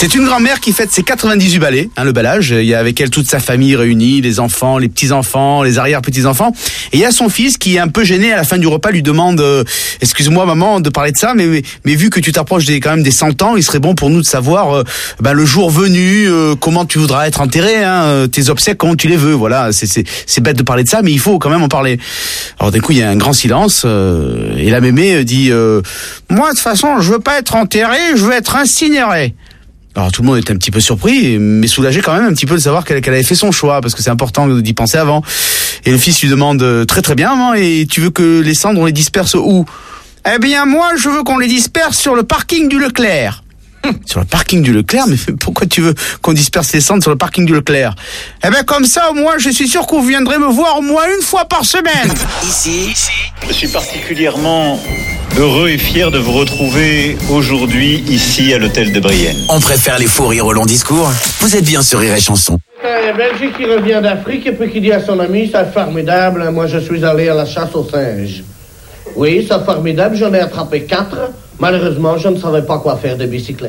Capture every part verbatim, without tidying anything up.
C'est une grand-mère qui fête ses quatre-vingt-dix-huit balais, hein, le bel âge. Il y a avec elle toute sa famille réunie, les enfants, les petits-enfants, les arrière-petits-enfants. Et il y a son fils qui est un peu gêné à la fin du repas, lui demande euh, « Excuse-moi maman de parler de ça, mais, mais, mais vu que tu t'approches des, quand même des cent ans, il serait bon pour nous de savoir euh, ben, le jour venu, euh, comment tu voudras être enterré, hein, tes obsèques, comment tu les veux. » Voilà, c'est, c'est, c'est bête de parler de ça, mais il faut quand même en parler. Alors d'un coup, il y a un grand silence euh, et la mémé dit euh, « Moi, de toute façon, je veux pas être enterré, je veux être incinéré. » Alors tout le monde était un petit peu surpris, mais soulagé quand même un petit peu de savoir qu'elle, qu'elle avait fait son choix, parce que c'est important d'y penser avant. Et le fils lui demande « Très très bien, maman, et tu veux que les cendres, on les disperse où ?»« Eh bien moi, je veux qu'on les disperse sur le parking du Leclerc. » Sur le parking du Leclerc? Mais pourquoi tu veux qu'on disperse les cendres sur le parking du Leclerc? Eh ben comme ça, au moins, je suis sûr que vous viendrez me voir au moins une fois par semaine. Ici, ici. Je suis particulièrement heureux et fier de vous retrouver aujourd'hui ici à l'hôtel de Brienne. On préfère les faux rires au long discours. Vous êtes bien sur Rire et Chanson. Un Belge qui revient d'Afrique et puis qui dit à son ami, c'est formidable, moi je suis allé à la chasse aux singes. Oui, c'est formidable, j'en ai attrapé quatre. Malheureusement, je ne savais pas quoi faire de bicyclette.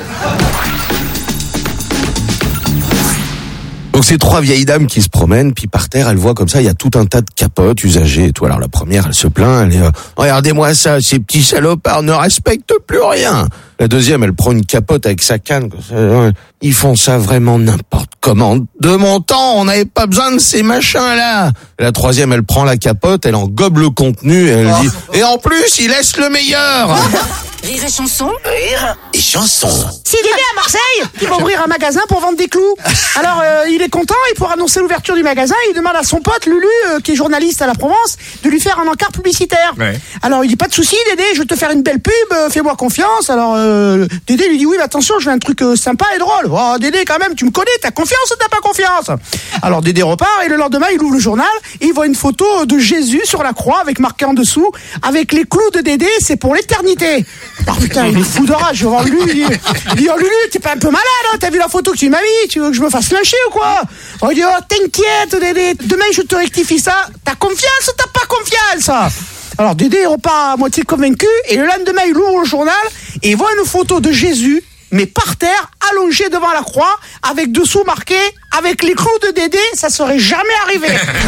Donc c'est trois vieilles dames qui se promènent, puis par terre, elles voient comme ça, il y a tout un tas de capotes usagées et tout. Alors la première, elle se plaint, elle est euh, « Regardez-moi ça, ces petits salopards ne respectent plus rien !» La deuxième, elle prend une capote avec sa canne. Ils font ça vraiment n'importe comment. De mon temps, on n'avait pas besoin de ces machins-là. La troisième, elle prend la capote, elle en gobe le contenu, et elle dit « Et en plus, il laisse le meilleur !» Rire et Chanson. Rire et Chanson. C'est Dédé à Marseille qui va ouvrir un magasin pour vendre des clous. Alors euh, il est content, et pour annoncer l'ouverture du magasin, il demande à son pote Lulu, euh, qui est journaliste à la Provence, de lui faire un encart publicitaire. Ouais. Alors il dit pas de souci Dédé, je vais te faire une belle pub, euh, fais-moi confiance. Alors euh, Dédé lui dit oui mais attention, je veux un truc euh, sympa et drôle. Oh Dédé quand même, tu me connais, t'as confiance ou t'as pas confiance? Alors Dédé repart et le lendemain il ouvre le journal et il voit une photo de Jésus sur la croix avec marqué en dessous avec les clous de Dédé, c'est pour l'éternité. Alors putain, il est fou de rage, je vais voir Lulu, il dit, il dit oh Lulu, t'es pas un peu malade, hein, t'as vu la photo que tu m'as mis, tu veux que je me fasse lyncher ou quoi? Oh, il dit oh t'inquiète Dédé, demain je te rectifie ça, t'as confiance ou t'as pas confiance? Alors Dédé repart à moitié convaincu et le lendemain il ouvre le journal et il voit une photo de Jésus, mais par terre, allongé devant la croix, avec dessous marqué « Avec les clous de Dédé, ça serait jamais arrivé !»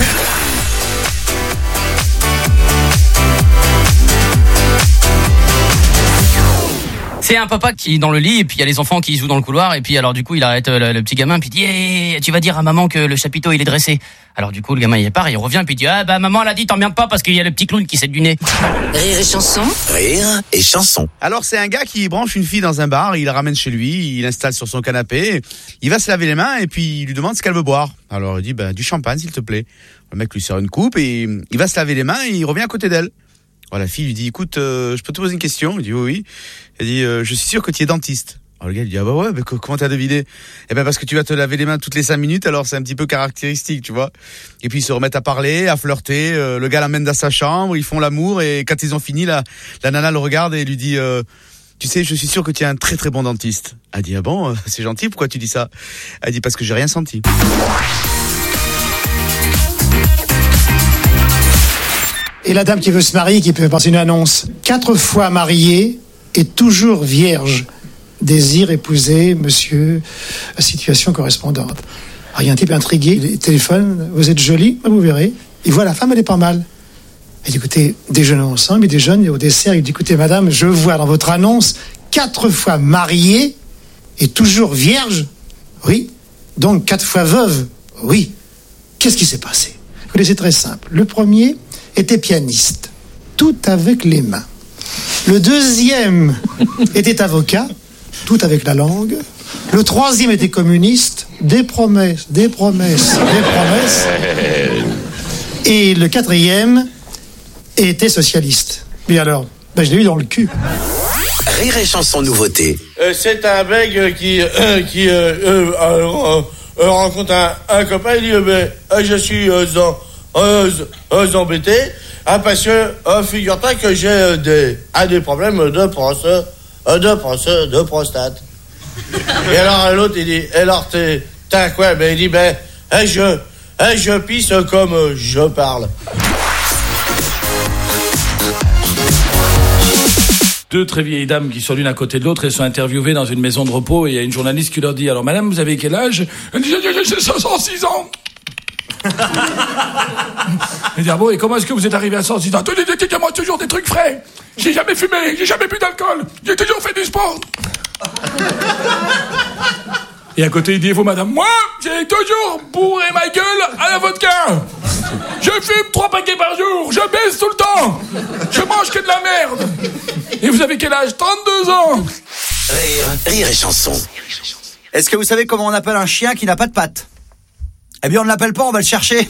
C'est un papa qui est dans le lit et puis il y a les enfants qui jouent dans le couloir et puis alors du coup il arrête le, le petit gamin puis il dit hey, tu vas dire à maman que le chapiteau il est dressé. Alors du coup le gamin il part, il revient puis il dit ah bah maman elle a dit t'emmerdes pas parce qu'il y a le petit clown qui s'est du nez. Rire et Chanson. Rire et Chanson. Alors c'est un gars qui branche une fille dans un bar, il la ramène chez lui, il l'installe sur son canapé, il va se laver les mains et puis il lui demande ce qu'elle veut boire. Alors il dit bah du champagne s'il te plaît. Le mec lui sert une coupe et il va se laver les mains et il revient à côté d'elle. Alors la fille lui dit écoute euh, je peux te poser une question? Il dit oui oui. Elle dit euh, je suis sûr que tu es dentiste. Alors le gars il dit ah bah ouais mais comment t'as deviné? Eh ben parce que tu vas te laver les mains toutes les cinq minutes, alors c'est un petit peu caractéristique tu vois. Et puis ils se remettent à parler, à flirter, euh, le gars l'emmène dans sa chambre, ils font l'amour et quand ils ont fini la, la nana le regarde et lui dit euh, tu sais je suis sûr que tu es un très très bon dentiste. Elle dit ah bon c'est gentil, pourquoi tu dis ça? Elle dit parce que j'ai rien senti. Et la dame qui veut se marier, qui peut passer une annonce. Quatre fois mariée et toujours vierge. Désire épouser monsieur, situation correspondante. Alors il y a un type intrigué, il téléphone, vous êtes jolie, vous verrez. Il voit la femme, elle est pas mal. Il dit écoutez, déjeunons ensemble, il déjeune, et au dessert, il dit écoutez madame, je vois dans votre annonce, quatre fois mariée et toujours vierge. Oui. Donc quatre fois veuve. Oui. Qu'est-ce qui s'est passé? Écoutez, c'est très simple. Le premier était pianiste, tout avec les mains. Le deuxième était avocat, tout avec la langue. Le troisième était communiste, des promesses, des promesses, des promesses. Et le quatrième était socialiste. Mais alors, ben je l'ai eu dans le cul. Rire et Chanson nouveauté. Euh, c'est un bègue qui, euh, qui euh, euh, euh, euh, rencontre un, un copain, il dit euh, ben, euh, je suis euh, en, euh, euh, embêté, hein, parce que euh, figure-toi que j'ai euh, des, ah, des problèmes de prostate, euh, de prostate, de prostate. Et alors l'autre il dit, alors t'es, t'as quoi? Ben il dit, ben hein, je, hein, je pisse comme euh, je parle. deux très vieilles dames qui sont l'une à côté de l'autre et sont interviewées dans une maison de repos et il y a une journaliste qui leur dit « Alors madame, vous avez quel âge ?» Elle dit « J'ai cent six ans !» Elle dit « Ah bon, et comment est-ce que vous êtes arrivé à cent six ans ?»« Moi toujours des trucs frais. J'ai jamais fumé, j'ai jamais bu d'alcool. J'ai toujours fait du sport. » Et à côté, il dit « Et vous madame ?»« Moi, j'ai toujours bourré ma gueule à la vodka. Je fume trois paquets par jour, je baisse tout le temps. Je mange que de la merde. Et vous avez quel âge ? trente-deux ans. » Rire, rire et chanson. Est-ce que vous savez comment on appelle un chien qui n'a pas de pattes ? Eh bien, on ne l'appelle pas, on va le chercher.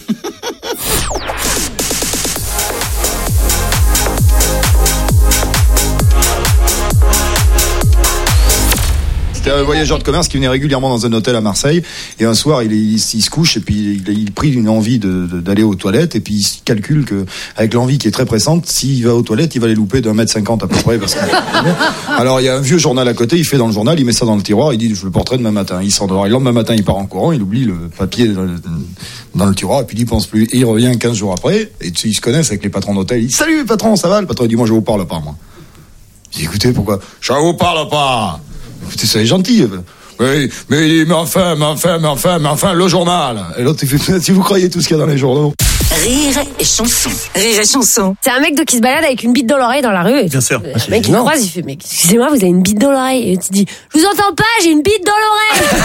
C'était un voyageur de commerce qui venait régulièrement dans un hôtel à Marseille et un soir il, il, il se couche et puis il, il prit une envie de, de, d'aller aux toilettes et puis il calcule que avec l'envie qui est très pressante, s'il va aux toilettes il va les louper d'un mètre cinquante à peu près parce que... Alors il y a un vieux journal à côté, il fait dans le journal, il met ça dans le tiroir, il dit je le porterai demain matin, il s'endort et le lendemain matin il part en courant, il oublie le papier dans le, dans le tiroir et puis il y pense plus et il revient quinze jours après et ils se connaissent avec les patrons d'hôtel, il dit salut patron, ça va? Le patron dit moi je vous parle pas moi. Il dit écoutez pourquoi? Je vous parle pas. Écoutez, c'est gentil. Oui, mais, mais enfin, mais enfin, mais enfin, mais enfin, le journal. Et l'autre, il fait, si vous croyez tout ce qu'il y a dans les journaux. Rire et chanson. Rire et chanson. C'est un mec de qui se balade avec une bite dans l'oreille dans la rue. Bien sûr. Le mec, il le croise, il fait, mais excusez-moi, vous avez une bite dans l'oreille. Et tu dis, je vous entends pas, j'ai une bite dans l'oreille.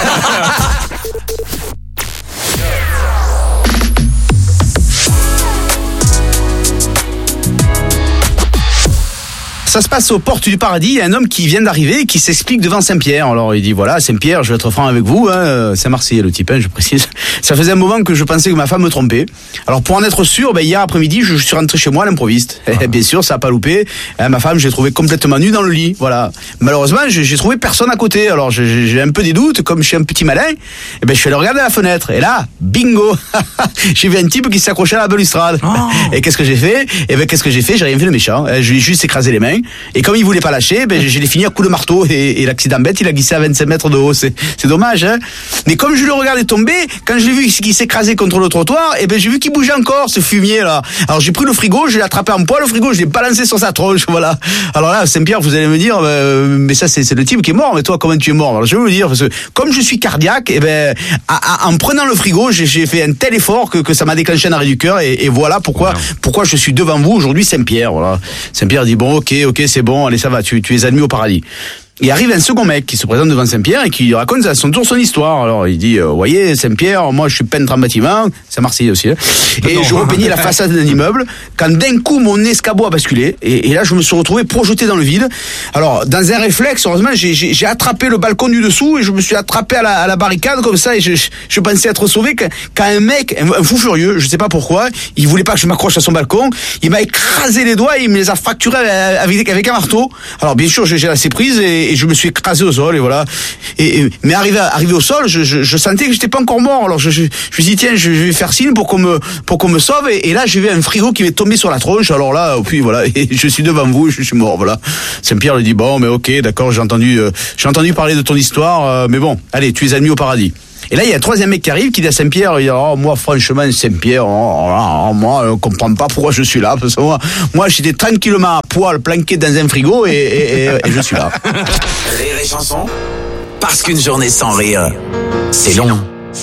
Ça se passe aux portes du paradis. Il y a un homme qui vient d'arriver et qui s'explique devant Saint-Pierre. Alors il dit voilà, Saint-Pierre, je vais être franc avec vous. Hein. C'est Marseillais le type, hein, je précise. Ça faisait un moment que je pensais que ma femme me trompait. Alors pour en être sûr, ben, hier après-midi, je suis rentré chez moi à l'improviste. Ah. Bien sûr, ça n'a pas loupé. Hein, ma femme, j'ai trouvé complètement nue dans le lit. Voilà. Malheureusement, j'ai, j'ai trouvé personne à côté. Alors j'ai, j'ai un peu des doutes, comme je suis un petit malin. Et ben je suis allé regarder à la fenêtre. Et là, bingo, j'ai vu un type qui s'accrochait à la balustrade. Oh. Et qu'est-ce que j'ai fait? Et ben qu'est-ce que j'ai fait? J'ai rien fait le méchant. Je lui ai juste écrasé les mains. Et comme il voulait pas lâcher, ben je l'ai fini à coup de marteau et, et l'accident bête, il a glissé à vingt-cinq mètres de haut. C'est, c'est dommage, hein. Mais comme je le regardais tomber, quand je l'ai vu qu'il s'écrasait contre le trottoir, et ben j'ai vu qu'il bougeait encore ce fumier là. Alors j'ai pris le frigo, je l'ai attrapé en poids le frigo, je l'ai balancé sur sa tronche, voilà. Alors là, Saint-Pierre, vous allez me dire, euh, mais ça c'est, c'est le type qui est mort. Mais toi, comment tu es mort? Alors je vais vous le dire, parce que comme je suis cardiaque, et ben à, à, en prenant le frigo, j'ai, j'ai fait un tel effort que, que ça m'a déclenché un arrêt du cœur. Et, et voilà pourquoi, pourquoi je suis devant vous aujourd'hui, Saint-Pierre. Voilà. Saint-Pierre dit bon, ok, ok, c'est bon, allez, ça va, tu, tu es admis au paradis. Et arrive un second mec qui se présente devant Saint-Pierre et qui lui raconte à son tour son histoire. Alors il dit, euh, voyez Saint-Pierre, moi je suis peintre en bâtiment, c'est Marseillais aussi, hein, et non. Je repeignais la façade d'un immeuble, quand d'un coup mon escabeau a basculé, et, et là je me suis retrouvé projeté dans le vide. Alors dans un réflexe, heureusement, j'ai, j'ai, j'ai attrapé le balcon du dessous, et je me suis attrapé à la, à la barricade comme ça, et je, je, je pensais être sauvé quand, quand un mec, un, un fou furieux, je sais pas pourquoi, il voulait pas que je m'accroche à son balcon, il m'a écrasé les doigts et il me les a fracturés avec, avec un marteau. Alors bien sûr j'ai, j'ai laissé prise, et, et je me suis écrasé au sol, et voilà. Et, et mais arrivé, à, arrivé au sol, je, je, je sentais que j'étais pas encore mort. Alors je, je, je me suis dit tiens, je, je vais faire signe pour qu'on me, pour qu'on me sauve. Et, et là, j'ai vu un frigo qui m'est tombé sur la tronche. Alors là, puis voilà, et je suis devant vous, je suis mort. Voilà. Saint-Pierre lui dit bon, mais ok, d'accord, j'ai entendu, euh, j'ai entendu parler de ton histoire, euh, mais bon, allez, tu es admis au paradis. Et là, il y a un troisième mec qui arrive, qui dit à Saint-Pierre, il dit, oh, moi, franchement, Saint-Pierre, oh, oh, oh, moi, je comprends pas pourquoi je suis là, parce que moi, moi, j'étais tranquillement à poil, planqué dans un frigo, et, et, et, et je suis là. Rire et chanson, parce qu'une journée sans rire, c'est long.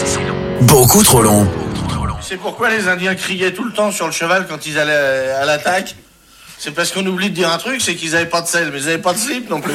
Beaucoup trop long. C'est pourquoi les Indiens criaient tout le temps sur le cheval quand ils allaient à l'attaque. C'est parce qu'on oublie de dire un truc, c'est qu'ils avaient pas de sel, mais ils avaient pas de slip non plus.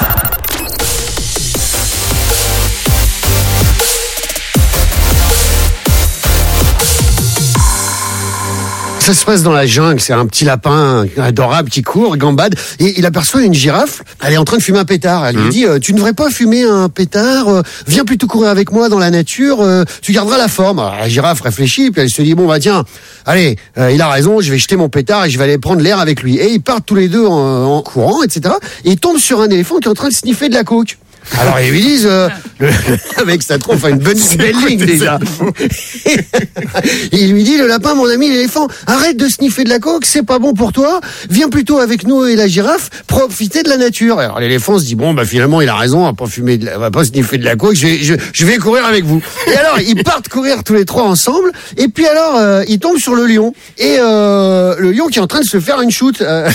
Ça se passe dans la jungle, c'est un petit lapin adorable qui court, gambade, et il aperçoit une girafe, elle est en train de fumer un pétard. Elle mmh. lui dit, euh, tu ne devrais pas fumer un pétard, euh, viens plutôt courir avec moi dans la nature, euh, tu garderas la forme. Alors, la girafe réfléchit, puis elle se dit, bon bah tiens, allez, euh, il a raison, je vais jeter mon pétard et je vais aller prendre l'air avec lui. Et ils partent tous les deux en, en courant, et cetera. Et ils tombent sur un éléphant qui est en train de sniffer de la coke. Alors ils lui disent, euh, le, le mec ça trompe, enfin une bonne une belle ligne déjà. Il lui dit, le lapin, mon ami l'éléphant, arrête de sniffer de la coke, c'est pas bon pour toi, viens plutôt avec nous et la girafe, profiter de la nature. Alors l'éléphant se dit, bon bah finalement il a raison, on va pas fumer, de la, on va pas sniffer de la coke, je vais, je, je vais courir avec vous. Et alors ils partent courir tous les trois ensemble, et puis alors euh, ils tombent sur le lion, et euh, le lion qui est en train de se faire une shoot. Euh,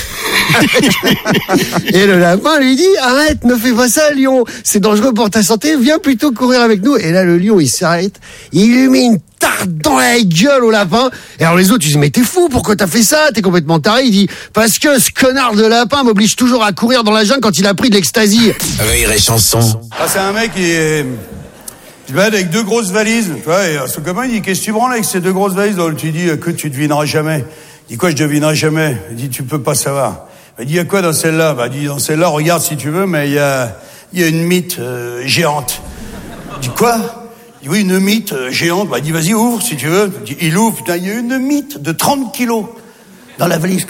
et le lapin lui dit, arrête, ne fais pas ça lion, c'est dangereux pour ta santé, viens plutôt courir avec nous. Et là le lion il s'arrête, il lui met une tarte dans la gueule au lapin. Et alors les autres ils disent, mais t'es fou, pourquoi t'as fait ça, t'es complètement taré. Il dit, parce que ce connard de lapin m'oblige toujours à courir dans la jungle quand il a pris de l'ecstasy. Rire et chanson. Ah, c'est un mec qui est... il va avec deux grosses valises, tu vois, et son copain il dit, qu'est-ce que tu branles avec ces deux grosses valises? Donc, tu dis que tu devineras jamais. Il dit, quoi, je devinerai jamais? Il dit, tu peux pas savoir. Il dit, il y a quoi dans celle-là? Bah, il dit, dans celle-là, regarde si tu veux, mais il y a, il y a une mythe euh, géante. Il dit, quoi? Il dit, oui, une mythe euh, géante. Bah, il dit, vas-y, ouvre si tu veux. Il, dit, il ouvre, putain, il y a une mythe de trente kilos dans la valise.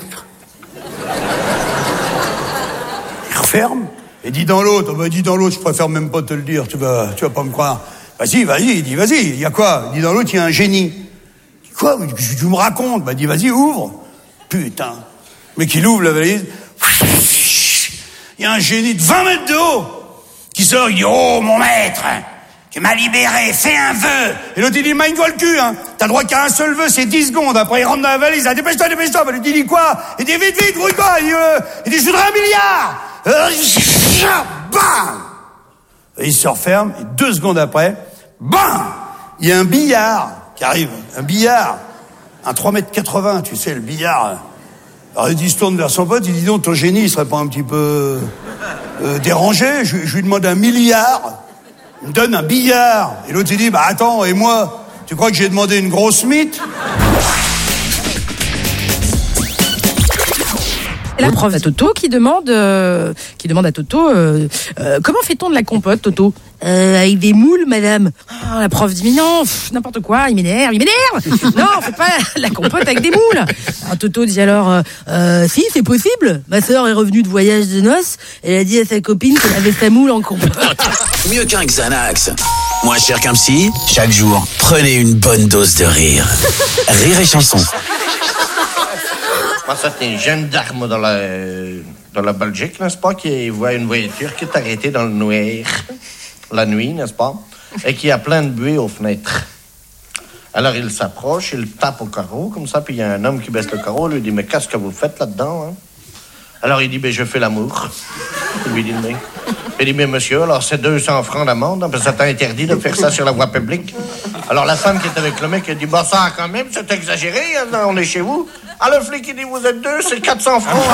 Il referme, et dit dans l'autre, bah, dit dans l'autre, je préfère même pas te le dire, tu vas, tu vas pas me croire. Vas-y, vas-y, il dit, vas-y, il y a quoi? Il dit, dans l'autre, il y a un génie. Il dit, quoi? Tu me racontes? Bah, il dit, vas-y, ouvre. Putain. Mais qu'il ouvre la valise. Il y a un génie de vingt mètres de haut qui sort, il dit, oh, mon maître, tu m'as libéré, fais un vœu. Et l'autre, il dit, mine-toi le cul, hein. T'as le droit qu'à un seul vœu, c'est dix secondes. Après, il rentre dans la valise, ah, dépêche-toi, dépêche-toi. Bah, il dit, quoi? Il dit, vite, vite, grouille-toi. Il dit, euh, il dit, je voudrais un milliard. Euh, bam! Et il se referme, et deux secondes après, bam! Il y a un billard qui arrive, un billard, un trois mètres quatre-vingts, tu sais, le billard. Alors il se tourne vers son pote, il dit, donc ton génie, il serait pas un petit peu euh, dérangé? je, je lui demande un milliard, il me donne un billard. Et l'autre il dit, bah attends, et moi, tu crois que j'ai demandé une grosse mythe? La prof à Toto qui demande, euh, qui demande à Toto, euh, euh, comment fait-on de la compote, Toto? Euh, avec des moules, madame. Oh, la prof dit, mais non, pff, n'importe quoi, il m'énerve, il m'énerve. Non, on fait pas la compote avec des moules. Alors Toto dit alors, euh, euh, si, c'est possible. Ma sœur est revenue de voyage de noces, elle a dit à sa copine qu'elle avait sa moule en compote. Mieux qu'un Xanax, moins cher qu'un psy, chaque jour, prenez une bonne dose de rire. Rire et chanson. C'est un gendarme dans la, dans la Belgique, n'est-ce pas, qui voit une voiture qui est arrêtée dans le noir, la nuit, n'est-ce pas, et qui a plein de buée aux fenêtres. Alors il s'approche, il tape au carreau, comme ça, puis il y a un homme qui baisse le carreau, il lui dit, mais qu'est-ce que vous faites là-dedans, hein? Alors il dit, ben je fais l'amour. Il lui dit, mais... Il dit, mais monsieur, alors c'est deux cents francs d'amende, hein, parce que ça t'a interdit de faire ça sur la voie publique. Alors la femme qui est avec le mec, elle dit, bah ça quand même, c'est exagéré, hein, on est chez vous. Ah, le flic, il dit, vous êtes deux, c'est quatre cents francs.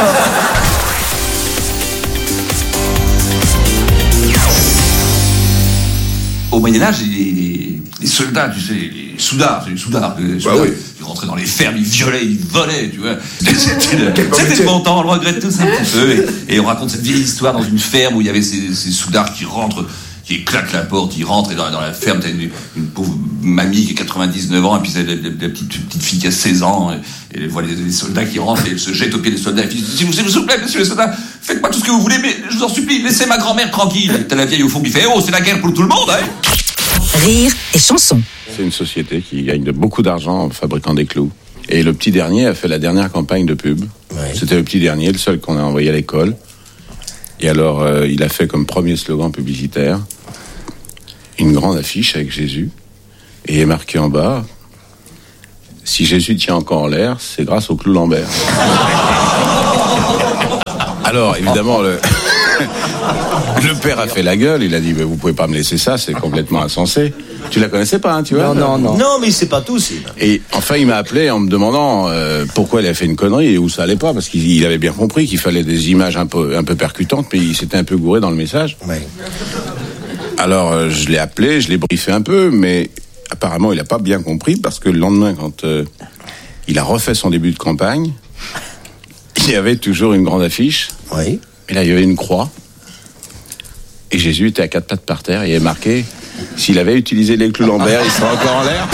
Au Moyen-Âge, les, les soldats, tu sais, les soudards, les soudards, les soldats, bah oui. Ils rentraient dans les fermes, ils violaient, ils volaient, tu vois. C'était le, c'était le bon temps, on le regrette tous un petit peu. Et, et on raconte cette vieille histoire dans une ferme où il y avait ces, ces soudards qui rentrent, qui claquent la porte, ils rentrent, et dans, dans la ferme, t'as une, une pauvre mamie qui a quatre-vingt-dix-neuf ans, et puis c'est la, la, la petite, petite fille qui a seize ans, et, et elle voit les, les soldats qui rentrent, et elle se jette au pied des soldats, et puis s'il vous, s'il vous plaît, monsieur les soldats, faites-moi tout ce que vous voulez, mais je vous en supplie, laissez ma grand-mère tranquille. Et t'as la vieille au fond qui fait, oh, c'est la guerre pour tout le monde, hein. Rire et chanson. C'est une société qui gagne de beaucoup d'argent en fabriquant des clous. Et le petit dernier a fait la dernière campagne de pub. Ouais. C'était le petit dernier, le seul qu'on a envoyé à l'école. Et alors, euh, il a fait comme premier slogan publicitaire une grande affiche avec Jésus. Et il est marqué en bas, si Jésus tient encore en l'air, c'est grâce au clou Lambert. Alors, évidemment, le... le père a fait la gueule, il a dit, mais vous pouvez pas me laisser ça, c'est complètement insensé. Tu la connaissais pas, hein, tu vois? Non, non, non. Non, mais c'est pas tout, c'est... Et enfin, il m'a appelé en me demandant euh, pourquoi il avait fait une connerie et où ça allait pas, parce qu'il avait bien compris qu'il fallait des images un peu, un peu percutantes, mais il s'était un peu gouré dans le message. Oui. Alors, euh, je l'ai appelé, je l'ai briefé un peu, mais apparemment, il a pas bien compris, parce que le lendemain, quand euh, il a refait son début de campagne, il y avait toujours une grande affiche. Oui. Et là, il y avait une croix. Et Jésus était à quatre pattes par terre, et il est marqué, s'il avait utilisé les clous Lambert, il serait encore en l'air.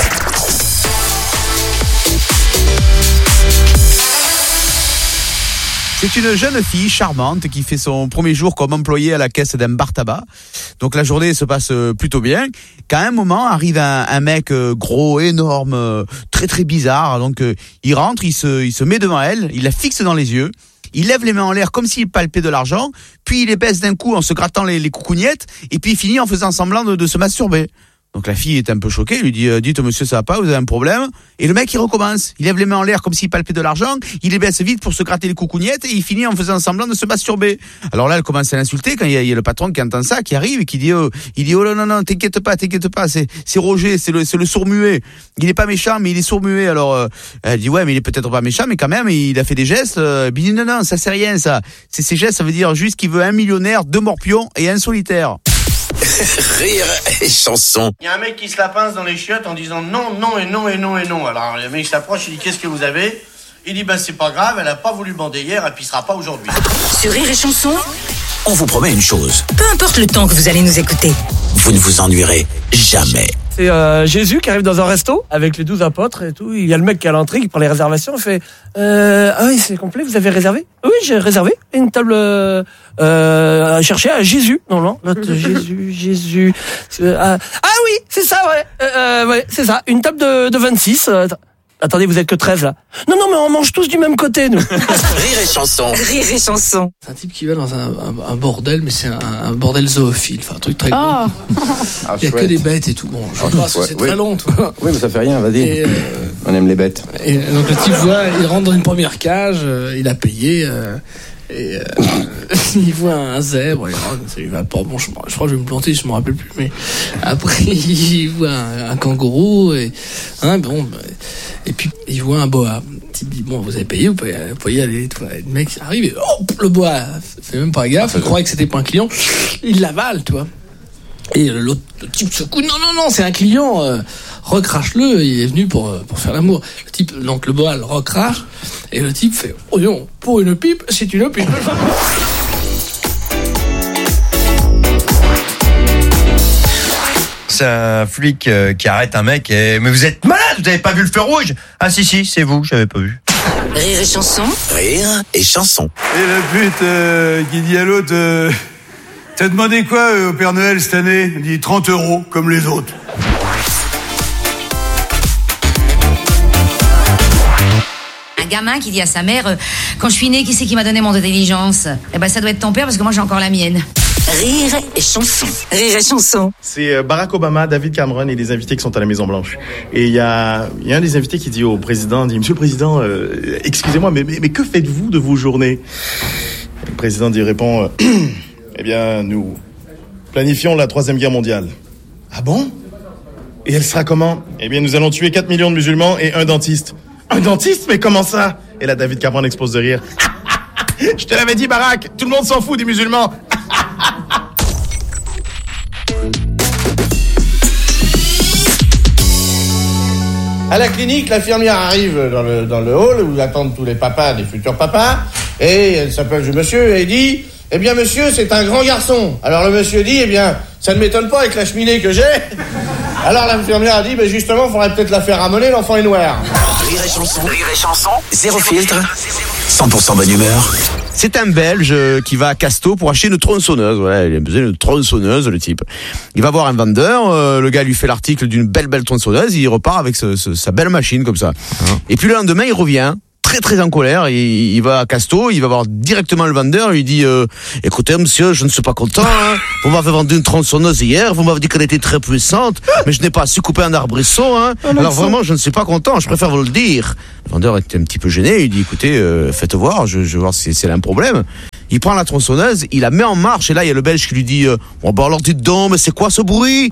C'est une jeune fille charmante qui fait son premier jour comme employée à la caisse d'un bar tabac. Donc la journée se passe plutôt bien. Qu'à un moment arrive un, un mec gros, énorme, très très bizarre. Donc il rentre, il se, il se met devant elle, il la fixe dans les yeux. Il lève les mains en l'air comme s'il palpait de l'argent, puis il les baisse d'un coup en se grattant les, les coucougnettes, et puis il finit en faisant semblant de, de se masturber. Donc la fille est un peu choquée, elle lui dit euh, « Dites monsieur, ça va pas, vous avez un problème ?» Et le mec il recommence, il lève les mains en l'air comme s'il palpait de l'argent, il les baisse vite pour se gratter les coucougnettes, et il finit en faisant semblant de se masturber. Alors là elle commence à l'insulter quand il y a, il y a le patron qui entend ça, qui arrive et qui dit euh, il dit « Oh non, non, non, t'inquiète pas, t'inquiète pas, c'est, c'est Roger, c'est le, c'est le sourd-muet. Il est pas méchant, mais il est sourd-muet. » Alors euh, elle dit « Ouais, mais il est peut-être pas méchant, mais quand même, il a fait des gestes. Euh, » Il dit « Non, non, ça c'est rien, ça. C'est ces gestes, ça veut dire juste qu'il veut un millionnaire, deux morpions et un solitaire. » Rire et chanson. Il y a un mec qui se la pince dans les chiottes en disant non, non et non et non et non. Alors le mec s'approche, il dit qu'est-ce que vous avez? Il dit ben c'est pas grave, elle a pas voulu bander hier, elle pissera pas aujourd'hui. Sur Rire et chanson, On vous promet une chose, peu importe le temps que vous allez nous écouter. vous ne vous ennuierez jamais. C'est euh, Jésus qui arrive dans un resto avec les douze apôtres et tout. Il y a le mec qui est à l'entrée qui prend les réservations. Il fait euh, ah oui c'est complet. Vous avez réservé? Oui j'ai réservé une table euh, euh, à chercher à Jésus. Non non l'autre Jésus Jésus. Euh, ah, ah oui c'est ça ouais euh, ouais c'est ça une table de, de vingt-six. Euh, Attendez, vous êtes que treize là. Non, non, mais on mange tous du même côté, nous. Rire et chanson. Rire et chanson. C'est un type qui va dans un, un, un bordel, mais c'est un, un bordel zoophile. Enfin, un truc très Oh. gros. Ah, Il y a que chouette. des bêtes et tout. Bon, je sais pas, Ouais, c'est oui. très long, toi. Oui, mais ça fait rien, vas-y. Et, euh, On aime les bêtes. Et donc le type voit, il rentre dans une première cage, euh, il a payé, euh, et euh, il voit un zèbre, il, rentre, il va pas, bon, je, je crois que je vais me planter, je me rappelle plus, mais après il voit un, un kangourou, et hein, bon, bah, et puis il voit un boa. Le type dit bon, vous avez payé, vous pouvez, vous pouvez y aller. Tout, le mec arrive, et oh, le boa, fait même pas gaffe, il croyait que c'était pas un client, il l'avale, tu vois. Et l'autre le type secoue, non, non, non, c'est un client, euh, recrache-le, il est venu pour, euh, pour faire l'amour. Le type, donc le boa le recrache, et le type fait, oh non, pour une pipe, c'est une pipe. C'est un flic euh, qui arrête un mec et... Mais vous êtes malade, vous avez pas vu le feu rouge? Ah si, si, c'est vous, j'avais pas vu. Rire et chanson. Rire et chanson. Et la pute euh, qui dit à l'autre euh, t'as demandé quoi euh, au Père Noël cette année? Il dit trente euros, comme les autres. Un gamin qui dit à sa mère euh, quand je suis né, qui c'est qui m'a donné mon intelligence? Eh ben ça doit être ton père parce que moi j'ai encore la mienne. Rire et chanson. Rire et chanson. C'est euh, Barack Obama, David Cameron et les invités qui sont à la Maison Blanche. Et il y a, y a un des invités qui dit au président, dit Monsieur le Président, euh, excusez-moi, mais, mais, mais que faites-vous de vos journées? Le président dit répond, euh, eh bien nous planifions la troisième guerre mondiale. Ah bon? Et elle sera comment? Eh bien nous allons tuer quatre millions de musulmans et un dentiste. Un dentiste? Mais comment ça? Et là David Cameron explose de rire. Je te l'avais dit Barack, tout le monde s'en fout des musulmans. À la clinique, l'infirmière arrive dans le, dans le hall où attendent tous les papas des futurs papas, et elle s'appelle le monsieur et dit eh bien monsieur c'est un grand garçon. Alors le monsieur dit eh bien ça ne m'étonne pas avec la cheminée que j'ai. Alors l'infirmière a dit ben justement il faudrait peut-être la faire ramoner, l'enfant est noir. Rire et chanson. Rire et chanson. Zéro filtre. cent pour cent bonne humeur. C'est un Belge qui va à Casto pour acheter une tronçonneuse. Voilà, il a besoin d'une tronçonneuse, le type. Il va voir un vendeur, euh, le gars lui fait l'article d'une belle belle tronçonneuse, il repart avec ce, ce, sa belle machine comme ça. Et puis le lendemain, il revient très très en colère, il, il va à Casto, il va voir directement le vendeur, il lui dit euh, écoutez monsieur, je ne suis pas content, hein. Vous m'avez vendu une tronçonneuse hier, vous m'avez dit qu'elle était très puissante, mais je n'ai pas su couper un arbrisseau, hein. Alors vraiment, je ne suis pas content, je préfère vous le dire. Le vendeur était un petit peu gêné, il dit écoutez, euh, faites voir, je, je vais voir si c'est un problème. Il prend la tronçonneuse, il la met en marche, et là il y a le Belge qui lui dit euh, bon bah alors dites donc, mais c'est quoi ce bruit?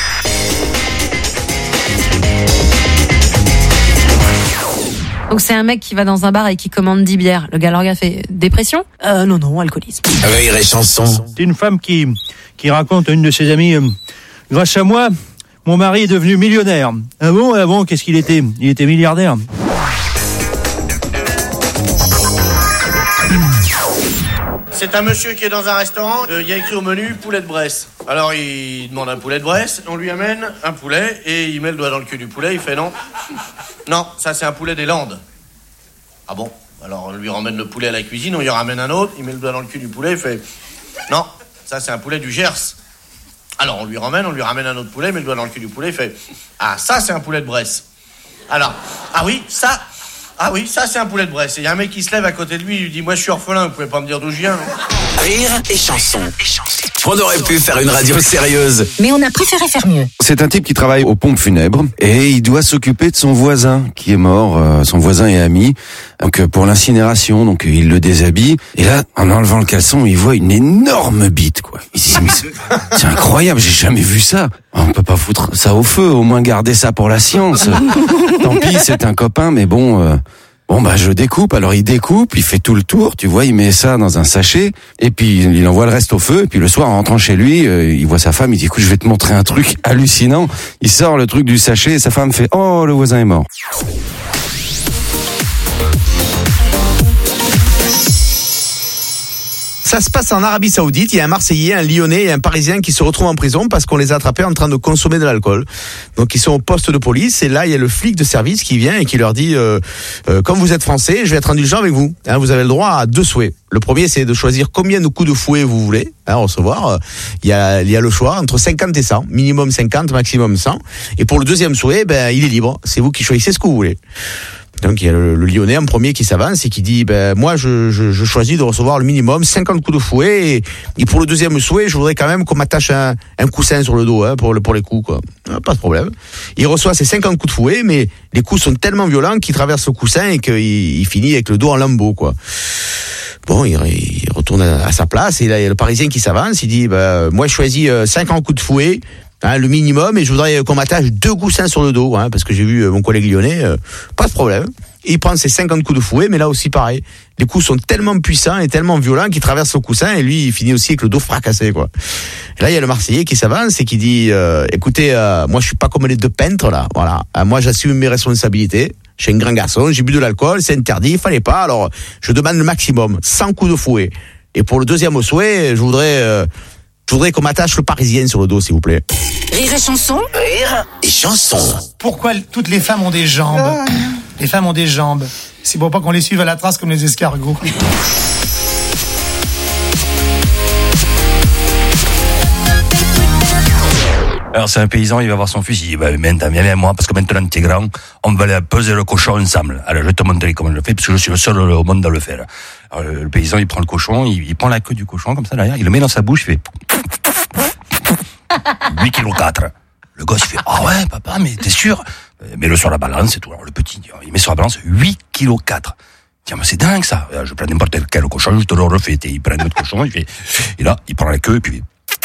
Donc c'est un mec qui va dans un bar et qui commande dix bières. Le gars leur gars fait dépression? Euh non non, alcoolisme. Rire et chanson. C'est une femme qui, qui raconte à une de ses amies euh, grâce à moi, mon mari est devenu millionnaire. Ah bon, ah bon, qu'est-ce qu'il était? Il était milliardaire. C'est un monsieur qui est dans un restaurant, il euh, y a écrit au menu poulet de Bresse. Alors il demande un poulet de Bresse, on lui amène un poulet et il met le doigt dans le cul du poulet, il fait non. Non, ça c'est un poulet des Landes. Ah bon? Alors on lui ramène le poulet à la cuisine, on lui ramène un autre, il met le doigt dans le cul du poulet, il fait non, ça c'est un poulet du Gers. Alors on lui ramène, on lui ramène un autre poulet, il met le doigt dans le cul du poulet, il fait ah ça c'est un poulet de Bresse. Alors ah oui ça ah oui ça c'est un poulet de Bresse. Et il y a un mec qui se lève à côté de lui, il lui dit moi je suis orphelin, vous pouvez pas me dire d'où je viens. Non. Rire et chanson. On aurait pu faire une radio sérieuse. Mais on a préféré faire mieux. C'est un type qui travaille aux pompes funèbres et il doit s'occuper de son voisin qui est mort, euh, son voisin et ami, donc euh, pour l'incinération, donc euh, il le déshabille et là, en enlevant le caleçon, il voit une énorme bite, quoi. Il se dit mais c'est, c'est incroyable, j'ai jamais vu ça. On peut pas foutre ça au feu, au moins garder ça pour la science. Tant pis, c'est un copain, mais bon. Euh, Bon bah je découpe, alors il découpe, il fait tout le tour, tu vois, il met ça dans un sachet, et puis il envoie le reste au feu, et puis le soir en rentrant chez lui, euh, il voit sa femme, il dit écoute je vais te montrer un truc hallucinant, il sort le truc du sachet, et sa femme fait oh le voisin est mort. Ça se passe en Arabie Saoudite. Il y a un Marseillais, un Lyonnais et un Parisien qui se retrouvent en prison parce qu'on les a attrapés en train de consommer de l'alcool. Donc ils sont au poste de police et là il y a le flic de service qui vient et qui leur dit euh, euh, comme vous êtes français, je vais être indulgent avec vous. Hein, vous avez le droit à deux souhaits. Le premier c'est de choisir combien de coups de fouet vous voulez hein, recevoir. Il y a il y a le choix entre cinquante et cent, minimum cinquante, maximum cent. Et pour le deuxième souhait, ben il est libre. C'est vous qui choisissez ce que vous voulez. Donc il y a le, le Lyonnais en premier qui s'avance et qui dit ben moi je, je, je choisis de recevoir le minimum cinquante coups de fouet et, et pour le deuxième souhait je voudrais quand même qu'on m'attache un, un coussin sur le dos hein, pour, le, pour les coups quoi. Ah, pas de problème. Il reçoit ses cinquante coups de fouet mais les coups sont tellement violents qu'il traverse le coussin et qu'il il finit avec le dos en lambeaux quoi. Bon, il, il retourne à, à sa place et là il y a le Parisien qui s'avance, il dit ben moi je choisis cinquante coups de fouet. Hein, le minimum, et je voudrais qu'on m'attache deux coussins sur le dos, hein, parce que j'ai vu mon collègue lyonnais, euh, pas de problème. Il prend ses cinquante coups de fouet, mais là aussi pareil. Les coups sont tellement puissants et tellement violents qu'il traverse le coussin et lui il finit aussi avec le dos fracassé quoi. Et là il y a le Marseillais qui s'avance et qui dit euh, écoutez, euh, moi je suis pas comme les deux peintres là, voilà. Euh, moi j'assume mes responsabilités. Je suis un grand garçon, j'ai bu de l'alcool, c'est interdit, il fallait pas. Alors je demande le maximum, cent coups de fouet. Et pour le deuxième souhait, je voudrais euh, Je voudrais qu'on m'attache le Parisien sur le dos, s'il vous plaît. Rire et chanson. Rire et chanson. Pourquoi toutes les femmes ont des jambes? Les femmes ont des jambes. C'est pour pas qu'on les suive à la trace comme les escargots. Alors c'est un paysan, il va avoir son fusil. Ben, maintenant, viens avec moi, parce que maintenant t'es grand, on va aller peser le cochon ensemble. Alors je vais te montrer comment je le fais, parce que je suis le seul au monde à le faire. Alors, le paysan, il prend le cochon, il, il prend la queue du cochon comme ça derrière, il le met dans sa bouche, il fait huit virgule quatre kilos. Le gosse, il fait ah ouais papa, mais t'es sûr? Mets-le sur la balance et tout. Alors le petit, il met sur la balance huit virgule quatre kilos. Tiens, mais c'est dingue ça. Je prends n'importe quel cochon, je te le refais. Il prend notre cochon, il fait, et là, il prend la queue et puis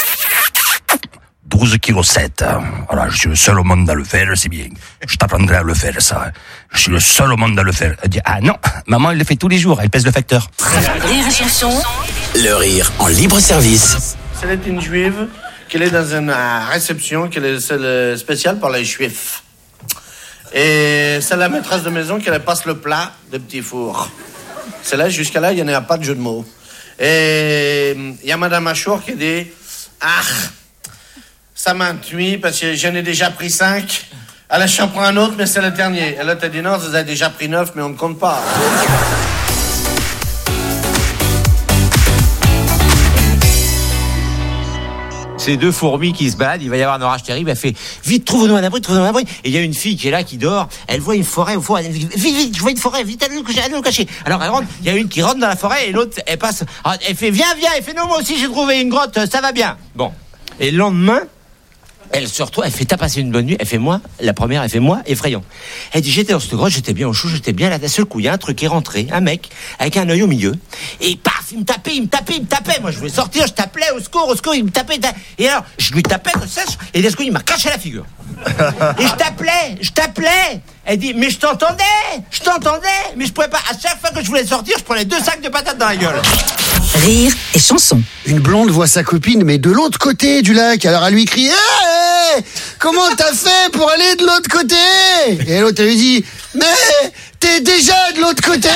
douze virgule sept kilos. Voilà, je suis le seul au monde à le faire, c'est bien. Je t'apprendrai à le faire, ça. Je suis le seul au monde à le faire. Elle dit, ah non, maman, elle le fait tous les jours, elle pèse le facteur. Rire et chanson. Le rire en libre service. C'est une juive qu'elle est dans une euh, réception, qu'elle est celle spéciale pour les juifs. Et c'est la maîtresse de maison qui passe le plat de petits fours. C'est là, jusqu'à là, il n'y en a pas de jeu de mots. Et il y a Madame Achour qui dit, ah, ça m'ennuie parce que j'en ai déjà pris cinq. Elle j'en prends un autre, mais c'est le dernier. Elle t'a dit non, vous avez déjà pris neuf, mais on ne compte pas. C'est deux fourmis qui se baladent, il va y avoir un orage terrible, elle fait « Vite, trouve-nous un abri, trouve-nous un abri !» Et il y a une fille qui est là, qui dort, elle voit une forêt au fond, elle dit « Vite, vite, je vois une forêt, vite, allez nous cacher !» Alors elle rentre, il y a une qui rentre dans la forêt et l'autre, elle passe, elle fait « Viens, viens !» Elle fait « Non, moi aussi j'ai trouvé une grotte, ça va bien !» Bon, et le lendemain, elle se retrouve, elle fait « T'as passé une bonne nuit ?» Elle fait « Moi, la première, elle fait « Moi, effrayant !» Elle dit « J'étais dans cette grotte, j'étais bien au chaud, j'étais bien là, d'un seul coup, il y a un truc qui est rentré, un mec, avec un œil au milieu, et paf, il me tapait, il me tapait, il me tapait. Moi, je voulais sortir, je t'appelais, au secours, au secours, il me tapait. Et alors, je lui tapais comme ça, et d'un coup, il m'a caché la figure. Et je t'appelais, je t'appelais. Elle dit, mais je t'entendais, je t'entendais, mais je pouvais pas. À chaque fois que je voulais sortir, je prenais deux sacs de patates dans la gueule. Rire et chanson. Une blonde voit sa copine, mais de l'autre côté du lac. Alors elle lui crie, hey, comment t'as fait pour aller de l'autre côté? Et l'autre, elle lui dit, mais t'es déjà de l'autre côté.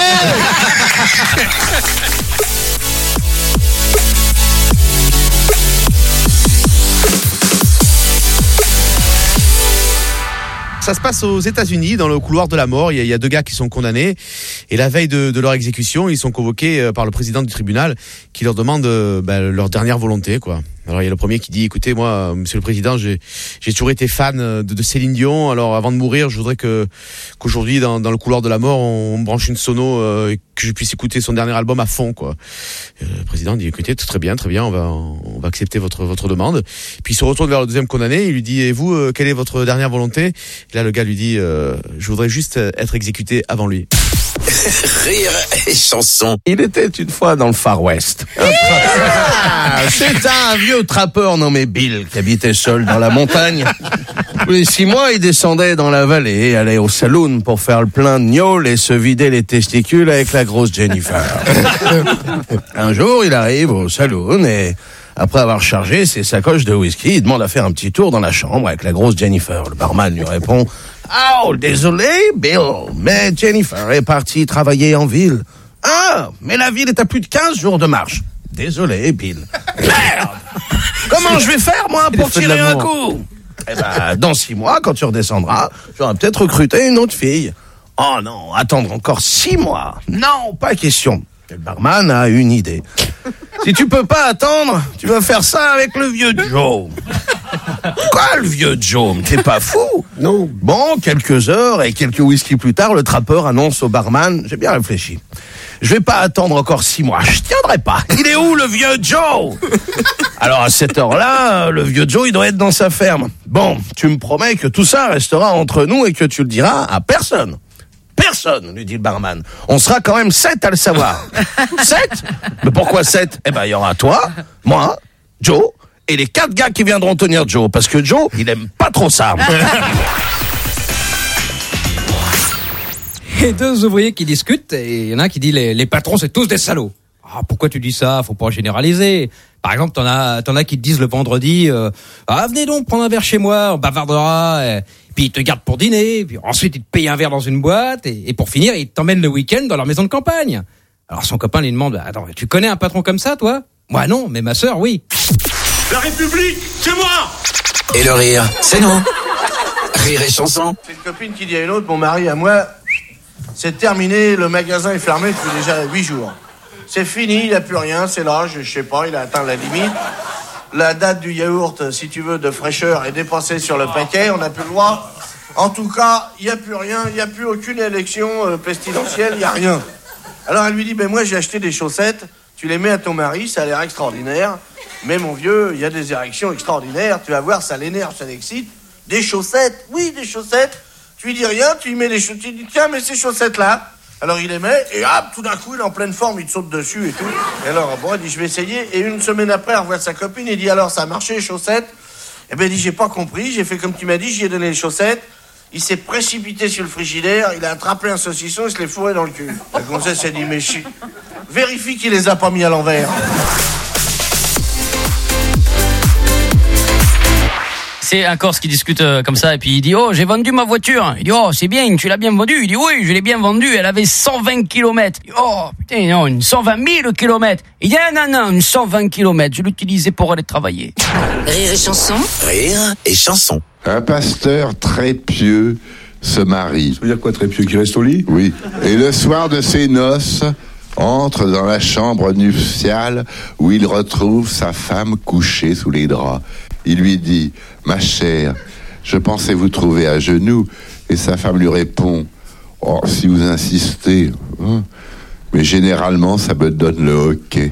Ça se passe aux États-Unis, dans le couloir de la mort. Il y a, il y a deux gars qui sont condamnés. Et la veille de, de leur exécution, ils sont convoqués par le président du tribunal qui leur demande ben, leur dernière volonté, quoi. Alors il y a le premier qui dit, écoutez, moi, monsieur le président, j'ai, j'ai toujours été fan de, de Céline Dion. Alors avant de mourir, je voudrais que qu'aujourd'hui, dans, dans le couloir de la mort, on branche une sono euh, et que je puisse écouter son dernier album à fond, quoi. Et le président dit, écoutez, très bien, très bien, on va on va accepter votre votre demande. Puis il se retourne vers le deuxième condamné, il lui dit, et vous, euh, quelle est votre dernière volonté? Et là, le gars lui dit, euh, je voudrais juste être exécuté avant lui. Rire et chanson. Il était une fois dans le Far West. Ah, c'est un vieux trappeur nommé Bill qui habitait seul dans la montagne. Tous les six mois, il descendait dans la vallée, allait au saloon pour faire le plein de gnôle et se vider les testicules avec la grosse Jennifer. Un jour, il arrive au saloon et après avoir chargé ses sacoches de whisky, il demande à faire un petit tour dans la chambre avec la grosse Jennifer. Le barman lui répond: « Oh, désolé, Bill, mais Jennifer est partie travailler en ville. »« Ah, mais la ville est à plus de quinze jours de marche. »« Désolé, Bill. »« Merde! Comment je vais faire, moi, pour tirer un coup ?»« Eh ben, dans six mois, quand tu redescendras, j'aurai peut-être recruté une autre fille. »« Oh non, attendre encore six mois. Non, pas question. » Le barman a une idée. « Si tu peux pas attendre, tu vas faire ça avec le vieux Joe. » Quoi, le vieux Joe? T'es pas fou? Non. Bon, quelques heures et quelques whisky plus tard, le trappeur annonce au barman: « J'ai bien réfléchi. Je vais pas attendre encore six mois. Je tiendrai pas. Il est où, le vieux Joe ?» Alors, à cette heure-là, le vieux Joe, il doit être dans sa ferme. Bon, tu me promets que tout ça restera entre nous et que tu le diras à personne. Personne, lui dit le barman. On sera quand même sept à le savoir. Sept? Mais pourquoi sept? Eh ben, il y aura toi, moi, Joe, et les quatre gars qui viendront tenir Joe, parce que Joe, il aime pas trop ça. Et deux ouvriers qui discutent, et il y en a un qui dit les, les patrons, c'est tous des salauds. Ah, pourquoi tu dis ça? Faut pas généraliser. Par exemple, t'en as, t'en as qui te disent le vendredi, euh, ah, venez donc prendre un verre chez moi, on bavardera, et puis ils te gardent pour dîner, puis ensuite ils te payent un verre dans une boîte, et, et pour finir, ils t'emmènent le week-end dans leur maison de campagne. Alors son copain lui demande, attends, tu connais un patron comme ça, toi? Moi non, mais ma sœur, oui. La République, c'est moi! Et le rire, c'est nous. Rire et chanson. C'est une copine qui dit à une autre, mon mari à moi, c'est terminé, le magasin est fermé depuis déjà huit jours. C'est fini, il n'y a plus rien, c'est l'âge, je sais pas, il a atteint la limite. La date du yaourt, si tu veux, de fraîcheur est dépassée sur le paquet, on n'a plus le droit. En tout cas, il n'y a plus rien, il n'y a plus aucune élection euh, pestilentielle, il n'y a rien. Alors elle lui dit, ben moi j'ai acheté des chaussettes, tu les mets à ton mari, ça a l'air extraordinaire. Mais mon vieux, il y a des érections extraordinaires, tu vas voir, ça l'énerve, ça l'excite. Des chaussettes, oui, des chaussettes. Tu lui dis rien, tu lui mets les chaussettes, tu lui dis, tiens, mais ces chaussettes-là. Alors il les met, et hop, tout d'un coup, il est en pleine forme, il te saute dessus et tout. Et alors, bon, il dit, je vais essayer. Et une semaine après, il revoit sa copine, il dit, alors, ça a marché, les chaussettes? Eh ben, il dit, j'ai pas compris, j'ai fait comme tu m'as dit, j'y ai donné les chaussettes. Il s'est précipité sur le frigidaire, il a attrapé un saucisson, il se l'est fourré dans le cul. La gonzesse s'est dit, mais chi... vérifie qu'il les a pas mis à l'envers. C'est un Corse qui discute euh, comme ça et puis il dit: oh, j'ai vendu ma voiture. Il dit: oh, c'est bien, tu l'as bien vendue. Il dit: oui, je l'ai bien vendue, elle avait cent vingt kilomètres. Il dit: oh, putain, non, une cent vingt mille kilomètres. Il dit: ah, non, non, une cent vingt kilomètres, je l'utilisais pour aller travailler. Rire et chanson. Rire et chanson. Un pasteur très pieux se marie. Ça veut dire quoi, très pieux, qui reste au lit? Oui. Et le soir de ses noces, entre dans la chambre nuptiale où il retrouve sa femme couchée sous les draps. Il lui dit: ma chère, je pensais vous trouver à genoux. Et sa femme lui répond: oh, si vous insistez, hein, mais généralement ça me donne le hoquet.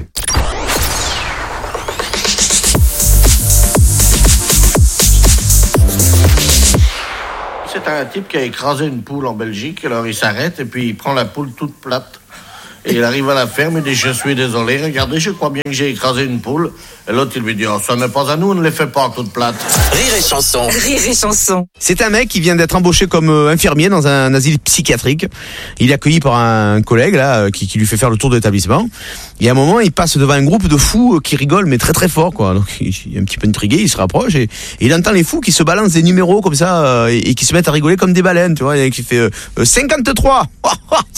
C'est un type qui a écrasé une poule en Belgique, alors il s'arrête et puis il prend la poule toute plate. Et il arrive à la ferme, il dit: je suis désolé, regardez, je crois bien que j'ai écrasé une poule. Et l'autre, il lui dit: oh, ça n'est pas à nous, on ne les fait pas toutes plates. Rire et chanson. Rire et chanson. C'est un mec qui vient d'être embauché comme euh, infirmier dans un asile psychiatrique. Il est accueilli par un collègue là qui, qui lui fait faire le tour de l'établissement. Et à un moment, il passe devant un groupe de fous qui rigolent, mais très très fort, quoi. Donc il est un petit peu intrigué, il se rapproche et, et il entend les fous qui se balancent des numéros comme ça euh, et, et qui se mettent à rigoler comme des baleines, tu vois. Et qui fait euh, cinquante-trois.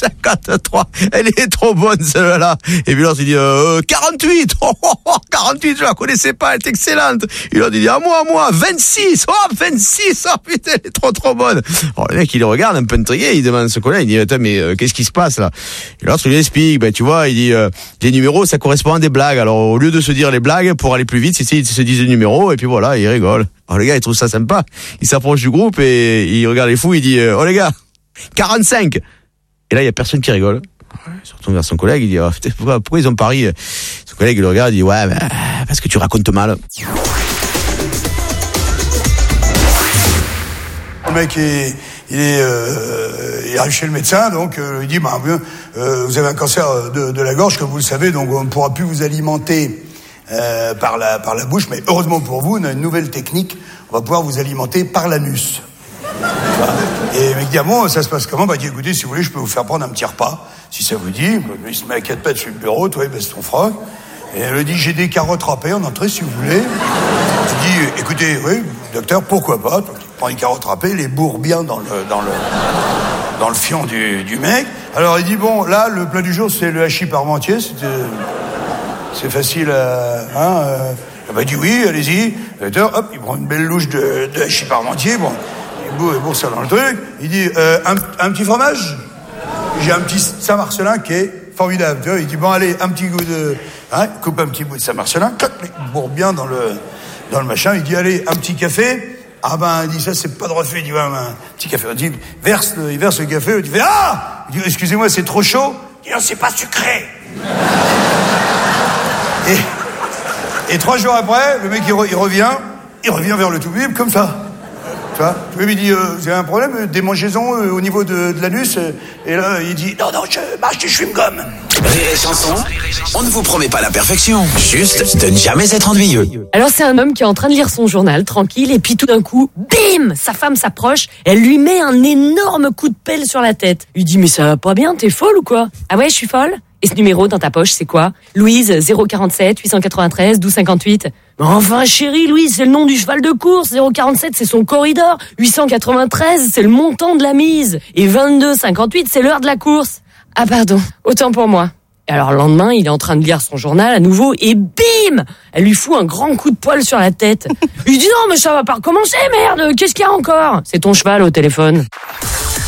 cinquante-trois. Elle est trop bonne celle-là. Et puis là, il dit euh, quarante-huit. quarante-huit. je la connaissais pas, elle est excellente. Il a dit, à moi, à moi, vingt-six, oh, vingt-six, oh putain, elle est trop trop bonne. Alors le mec, il le regarde un peu intrigué, il demande à ce collègue, il dit, attends, mais euh, qu'est-ce qui se passe là? Et l'autre, il lui explique, ben tu vois, il dit, euh, les numéros, ça correspond à des blagues. Alors au lieu de se dire les blagues, pour aller plus vite, c'est ils se disent les numéros, et puis voilà, il rigole. Alors le gars, il trouve ça sympa, il s'approche du groupe et il regarde les fous, il dit, oh les gars, quarante-cinq. Et là, il y a personne qui rigole. Il se retourne vers son collègue, il dit, oh, pourquoi, pourquoi ils ont pari? Son collègue, il le regarde, il dit, ouais, bah, parce que tu racontes mal. Le mec, est, il, est, euh, il arrive chez le médecin, donc euh, il dit, bah, euh, vous avez un cancer de, de la gorge, comme vous le savez, donc on ne pourra plus vous alimenter euh, par, la, par la bouche, mais heureusement pour vous, on a une nouvelle technique, on va pouvoir vous alimenter par l'anus. Et le mec dit, ah bon, ça se passe comment? Bah, il dit, écoutez, si vous voulez, je peux vous faire prendre un petit repas, si ça vous dit. Il se met à quatre pattes sur le bureau, toi, il baisse ton froc. Et elle lui dit, j'ai des carottes râpées en entrée, si vous voulez. Il dit, écoutez, oui, docteur, pourquoi pas? Donc, il prend les carottes râpées, les bourre bien dans le, dans le, dans le fion du, du mec. Alors, il dit, bon, là, le plat du jour, c'est le hachis parmentier, c'est, c'est facile à, hein, euh, bah, il dit, oui, allez-y. Docteur, hop, il prend une belle louche de, de hachis parmentier, bon. Il bourre ça dans le truc. Il dit, euh, un, un petit fromage? J'ai un petit Saint-Marcelin qui est formidable. Tu vois, il dit, bon, allez, un petit goût de... Hein, coupe un petit bout de Saint-Marcelin, clac, il bourre bien dans le, dans le machin. Il dit, allez, un petit café? Ah ben, il dit, ça, c'est pas de refait. Il dit, ouais, un petit café. Il dit, verse le, il verse le café. Il dit, ah! Il dit, excusez-moi, c'est trop chaud? Il dit, non, c'est pas sucré. et, et trois jours après, le mec, il, re, il revient, il revient vers le tout bib comme ça. Tu vois, il lui dit, euh, vous avez un problème, démangeaison euh, au niveau de, de l'anus? euh, Et là, il dit, non, non, je marche et je suis une gomme. Rire et chanson, on ne vous promet pas la perfection, juste de ne jamais être ennuyeux. Alors c'est un homme qui est en train de lire son journal, tranquille, et puis tout d'un coup, bim, sa femme s'approche, elle lui met un énorme coup de pelle sur la tête. Il dit, mais ça va pas bien, t'es folle ou quoi? Ah ouais, je suis folle? Et ce numéro dans ta poche, c'est quoi? Louise, zéro quarante-sept, huit cent quatre-vingt-treize, douze cinquante-huit. Mais enfin, chérie, Louise, c'est le nom du cheval de course. zéro quarante-sept, c'est son corridor. huit cent quatre-vingt-treize, c'est le montant de la mise. Et vingt-deux cinquante-huit, c'est l'heure de la course. Ah pardon, autant pour moi. Et alors le lendemain, il est en train de lire son journal à nouveau et bim, elle lui fout un grand coup de poil sur la tête. Il dit non mais ça va pas recommencer, merde, qu'est-ce qu'il y a encore? C'est ton cheval au téléphone.